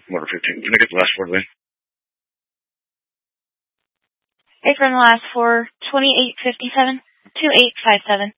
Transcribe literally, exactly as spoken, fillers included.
Motor fifteen. Can I get the last four, Lynn? Hey, from the last four, twenty-eight fifty-seven, two eight five seven.